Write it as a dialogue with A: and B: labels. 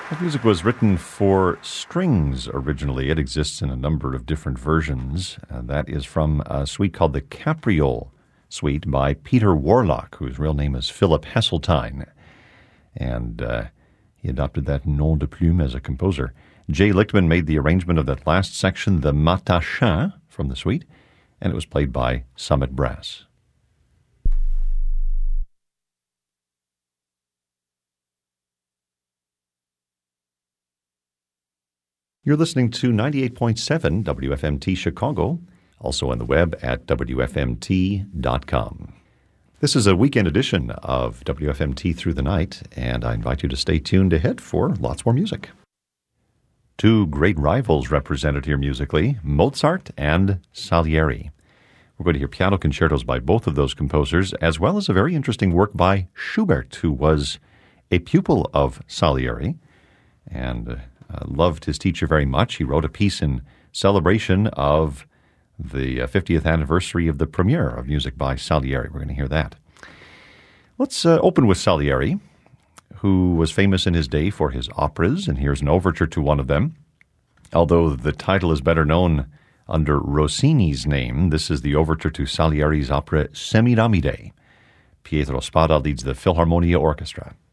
A: The music was written for strings originally. It exists in a number of different versions. That is from a suite called the Capriole Suite by Peter Warlock, whose real name is Philip Hesseltine. And he adopted that nom de plume as a composer. Jay Lichtman made the arrangement of that last section, the Matachin, from the suite, and it was played by Summit Brass. You're listening to 98.7 WFMT Chicago, also on the web at WFMT.com. This is a weekend edition of WFMT Through the Night, and I invite you to stay tuned ahead for lots more music. Two great rivals represented here musically, Mozart and Salieri. We're going to hear piano concertos by both of those composers, as well as a very interesting work by Schubert, who was a pupil of Salieri, and loved his teacher very much. He wrote a piece in celebration of the 50th anniversary of the premiere of music by Salieri. We're going to hear that. Let's open with Salieri, who was famous in his day for his operas, and here's an overture to one of them. Although the title is better known under Rossini's name, this is the overture to Salieri's opera Semiramide. Pietro Spada leads the Philharmonia Orchestra.